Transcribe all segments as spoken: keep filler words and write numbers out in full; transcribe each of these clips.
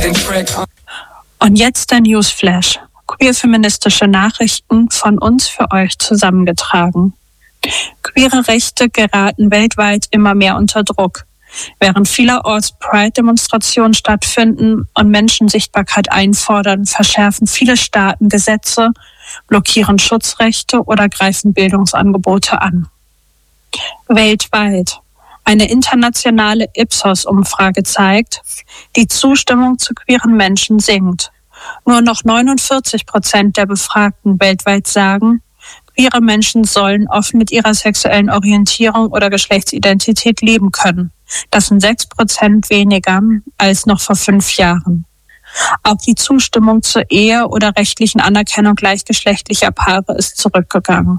Und jetzt der Newsflash. Queer-feministische Nachrichten von uns für euch zusammengetragen. Queere Rechte geraten weltweit immer mehr unter Druck. Während vielerorts Pride-Demonstrationen stattfinden und Menschen Sichtbarkeit einfordern, verschärfen viele Staaten Gesetze, blockieren Schutzrechte oder greifen Bildungsangebote an. Weltweit. Eine internationale Ipsos-Umfrage zeigt, die Zustimmung zu queeren Menschen sinkt. Nur noch neunundvierzig Prozent der Befragten weltweit sagen, queere Menschen sollen offen mit ihrer sexuellen Orientierung oder Geschlechtsidentität leben können. Das sind sechs Prozent weniger als noch vor fünf Jahren. Auch die Zustimmung zur Ehe oder rechtlichen Anerkennung gleichgeschlechtlicher Paare ist zurückgegangen.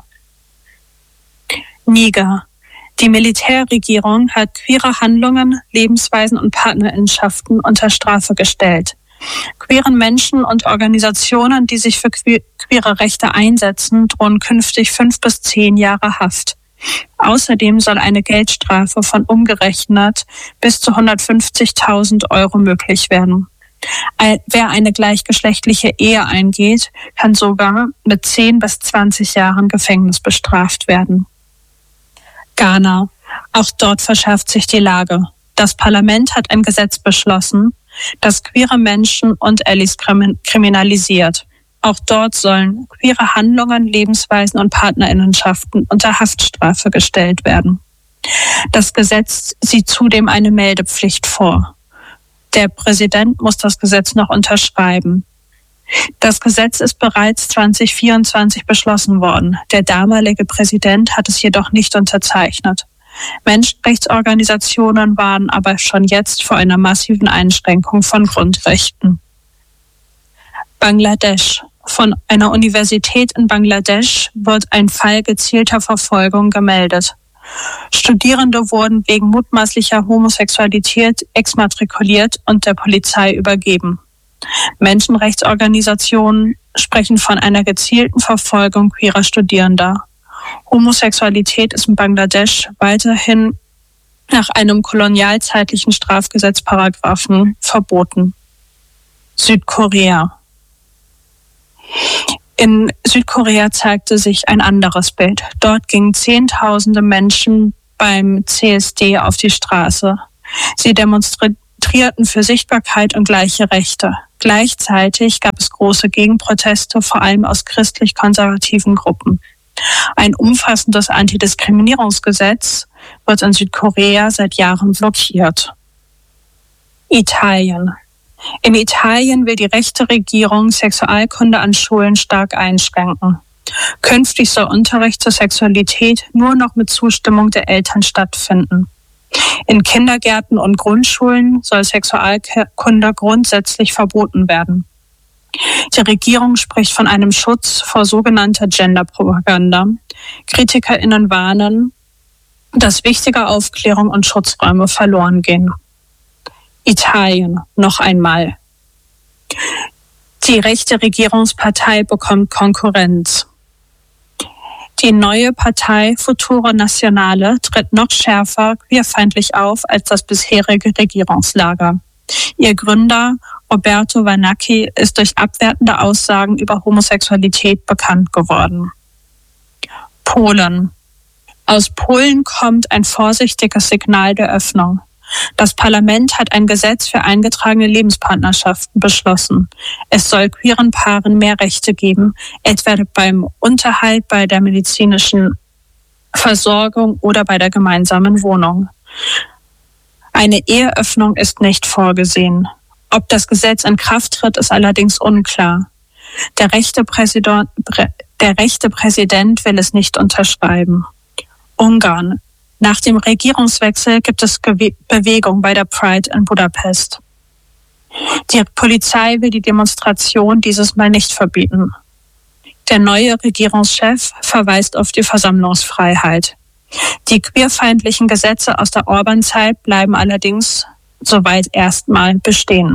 Niger. Die Militärregierung hat queere Handlungen, Lebensweisen und Partnerinnenschaften unter Strafe gestellt. Queeren Menschen und Organisationen, die sich für queere Rechte einsetzen, drohen künftig fünf bis zehn Jahre Haft. Außerdem soll eine Geldstrafe von umgerechnet bis zu hundertfünfzigtausend Euro möglich werden. Wer eine gleichgeschlechtliche Ehe eingeht, kann sogar mit zehn bis zwanzig Jahren Gefängnis bestraft werden. Ghana. Auch dort verschärft sich die Lage. Das Parlament hat ein Gesetz beschlossen, das queere Menschen und Allies kriminalisiert. Auch dort sollen queere Handlungen, Lebensweisen und Partnerinnenschaften unter Haftstrafe gestellt werden. Das Gesetz sieht zudem eine Meldepflicht vor. Der Präsident muss das Gesetz noch unterschreiben. Das Gesetz ist bereits zwanzig vierundzwanzig beschlossen worden. Der damalige Präsident hat es jedoch nicht unterzeichnet. Menschenrechtsorganisationen warnen aber schon jetzt vor einer massiven Einschränkung von Grundrechten. Bangladesch. Von einer Universität in Bangladesch wird ein Fall gezielter Verfolgung gemeldet. Studierende wurden wegen mutmaßlicher Homosexualität exmatrikuliert und der Polizei übergeben. Menschenrechtsorganisationen sprechen von einer gezielten Verfolgung queerer Studierender. Homosexualität ist in Bangladesch weiterhin nach einem kolonialzeitlichen Strafgesetzparagraphen verboten. Südkorea. In Südkorea zeigte sich ein anderes Bild. Dort gingen Zehntausende Menschen beim C S D auf die Straße. Sie demonstrierten für Sichtbarkeit und gleiche Rechte. Gleichzeitig gab es große Gegenproteste, vor allem aus christlich-konservativen Gruppen. Ein umfassendes Antidiskriminierungsgesetz wird in Südkorea seit Jahren blockiert. Italien. In Italien will die rechte Regierung Sexualkunde an Schulen stark einschränken. Künftig soll Unterricht zur Sexualität nur noch mit Zustimmung der Eltern stattfinden. In Kindergärten und Grundschulen soll Sexualkunde grundsätzlich verboten werden. Die Regierung spricht von einem Schutz vor sogenannter Genderpropaganda. KritikerInnen warnen, dass wichtige Aufklärung und Schutzräume verloren gehen. Italien, noch einmal. Die rechte Regierungspartei bekommt Konkurrenz. Die neue Partei Futuro Nazionale tritt noch schärfer queerfeindlich auf als das bisherige Regierungslager. Ihr Gründer Roberto Vannacchi ist durch abwertende Aussagen über Homosexualität bekannt geworden. Polen. Aus Polen kommt ein vorsichtiges Signal der Öffnung. Das Parlament hat ein Gesetz für eingetragene Lebenspartnerschaften beschlossen. Es soll queeren Paaren mehr Rechte geben, etwa beim Unterhalt, bei der medizinischen Versorgung oder bei der gemeinsamen Wohnung. Eine Eheöffnung ist nicht vorgesehen. Ob das Gesetz in Kraft tritt, ist allerdings unklar. Der rechte Präsident, der rechte Präsident will es nicht unterschreiben. Ungarn. Nach dem Regierungswechsel gibt es Gewe- Bewegung bei der Pride in Budapest. Die Polizei will die Demonstration dieses Mal nicht verbieten. Der neue Regierungschef verweist auf die Versammlungsfreiheit. Die queerfeindlichen Gesetze aus der Orban-Zeit bleiben allerdings soweit erstmal bestehen.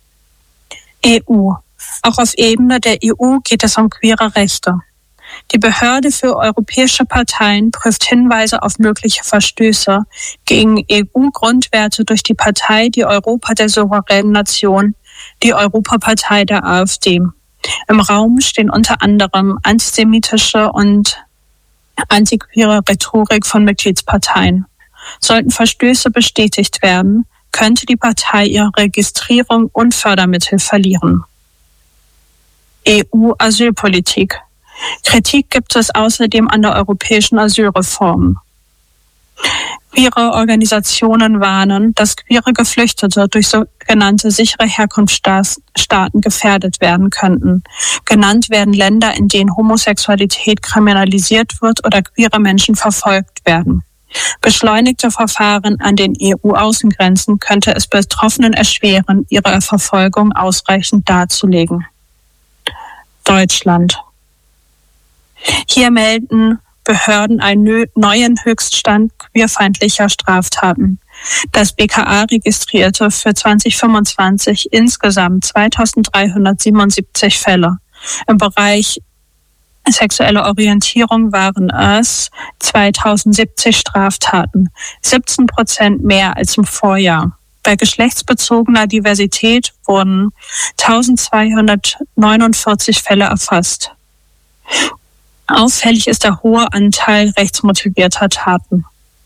E U. Auch auf Ebene der E U geht es um queere Rechte. Die Behörde für europäische Parteien prüft Hinweise auf mögliche Verstöße gegen E U-Grundwerte durch die Partei Die Europa der souveränen Nation, die Europapartei der AfD. Im Raum stehen unter anderem antisemitische und antiqueere Rhetorik von Mitgliedsparteien. Sollten Verstöße bestätigt werden, könnte die Partei ihre Registrierung und Fördermittel verlieren. E U-Asylpolitik. Kritik gibt es außerdem an der europäischen Asylreform. Queere Organisationen warnen, dass queere Geflüchtete durch sogenannte sichere Herkunftsstaaten gefährdet werden könnten. Genannt werden Länder, in denen Homosexualität kriminalisiert wird oder queere Menschen verfolgt werden. Beschleunigte Verfahren an den E U-Außengrenzen könnte es Betroffenen erschweren, ihre Verfolgung ausreichend darzulegen. Deutschland. Hier melden Behörden einen neuen Höchststand queerfeindlicher Straftaten. Das B K A registrierte für zwanzig fünfundzwanzig insgesamt zweitausenddreihundertsiebenundsiebzig Fälle. Im Bereich sexuelle Orientierung waren es zweitausendsiebzig Straftaten, siebzehn Prozent mehr als im Vorjahr. Bei geschlechtsbezogener Diversität wurden eintausendzweihundertneunundvierzig Fälle erfasst. Auffällig ist der hohe Anteil rechtsmotivierter Taten.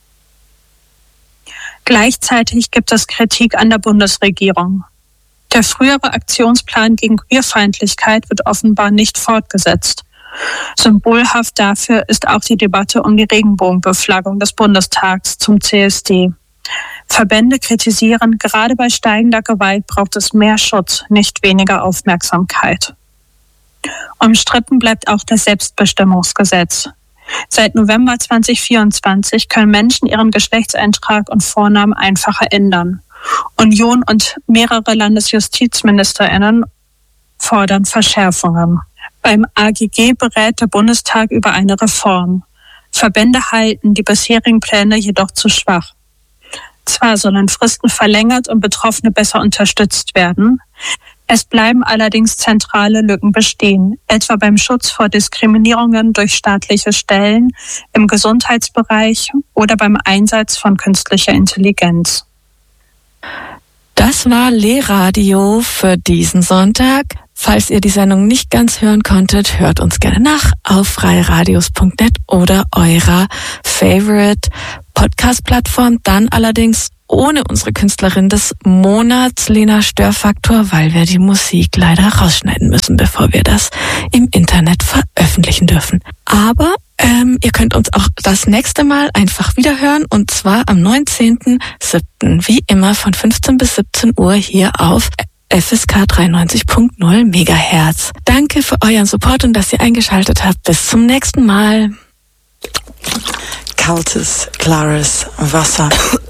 Gleichzeitig gibt es Kritik an der Bundesregierung. Der frühere Aktionsplan gegen Queerfeindlichkeit wird offenbar nicht fortgesetzt. Symbolhaft dafür ist auch die Debatte um die Regenbogenbeflaggung des Bundestags zum C S D. Verbände kritisieren, gerade bei steigender Gewalt braucht es mehr Schutz, nicht weniger Aufmerksamkeit. Umstritten bleibt auch das Selbstbestimmungsgesetz. Seit November zweitausendvierundzwanzig können Menschen ihren Geschlechtseintrag und Vornamen einfacher ändern. Union und mehrere LandesjustizministerInnen fordern Verschärfungen. Beim A G G berät der Bundestag über eine Reform. Verbände halten die bisherigen Pläne jedoch zu schwach. Zwar sollen Fristen verlängert und Betroffene besser unterstützt werden, es bleiben allerdings zentrale Lücken bestehen, etwa beim Schutz vor Diskriminierungen durch staatliche Stellen, im Gesundheitsbereich oder beim Einsatz von künstlicher Intelligenz. Das war Lehradio für diesen Sonntag. Falls ihr die Sendung nicht ganz hören konntet, hört uns gerne nach auf freiradios punkt net oder eurer Favorite Podcast-Plattform. Dann allerdings ohne unsere Künstlerin des Monats, Lena Störfaktor, weil wir die Musik leider rausschneiden müssen, bevor wir das im Internet veröffentlichen dürfen. Aber ähm, ihr könnt uns auch das nächste Mal einfach wieder hören, und zwar am neunzehnten siebten wie immer von fünfzehn bis siebzehn Uhr hier auf F S K dreiundneunzig Punkt null Megahertz. Danke für euren Support und dass ihr eingeschaltet habt. Bis zum nächsten Mal. Kaltes, klares Wasser.